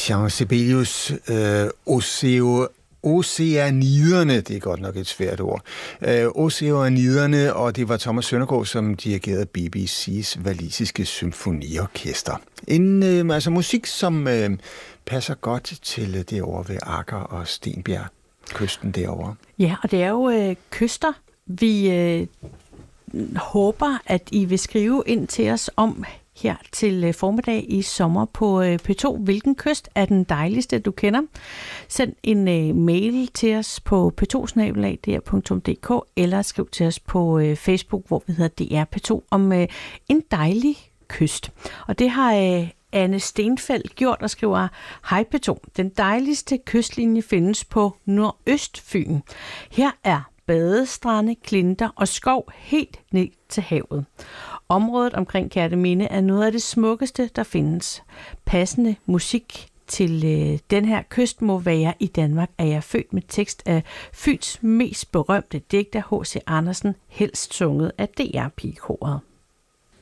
Jean Sibelius, Oceaniderne, det er godt nok et svært ord. Oceaniderne, og det var Thomas Søndergaard, som dirigerede BBC's walisiske symfoniorkester. Altså musik, som passer godt til derovre ved Aker og Stenbjerg, kysten derovre. Ja, og det er jo kyster, vi håber, at I vil skrive ind til os om her til formiddag i sommer på P2. Hvilken kyst er den dejligste, du kender? Send en mail til os på p2@dr.dk eller skriv til os på Facebook, hvor vi hedder DR P2, om en dejlig kyst. Og det har Anne Stenfeldt gjort og skriver: Hej P2, den dejligste kystlinje findes på Nordøstfyn. Her er badestrande, klinter og skov helt ned til havet. Området omkring Kerteminde er noget af det smukkeste, der findes. Passende musik til den her kyst må være I Danmark, er jeg født med tekst af Fyns mest berømte digter H.C. Andersen, helst sunget af DR Pigekoret.